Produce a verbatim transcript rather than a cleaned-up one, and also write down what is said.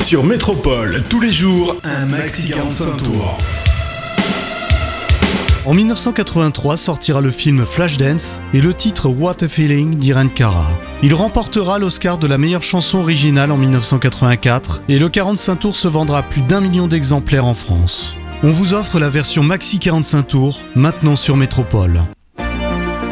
Sur Métropole, tous les jours, un maxi quarante-cinq tours. En dix-neuf cent quatre-vingt-trois sortira le film Flashdance et le titre What a Feeling d'Irene Cara. Il remportera l'Oscar de la meilleure chanson originale en dix-neuf cent quatre-vingt-quatre et le quarante-cinq tours se vendra à plus d'un million d'exemplaires en France. On vous offre la version maxi quarante-cinq tours, maintenant sur Métropole.